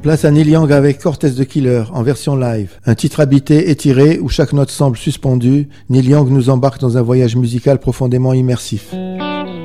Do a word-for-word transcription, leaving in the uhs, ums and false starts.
Place à Neil Young avec Cortez the Killer en version live. Un titre habité, étiré, où chaque note semble suspendue, Neil Young nous embarque dans un voyage musical profondément immersif.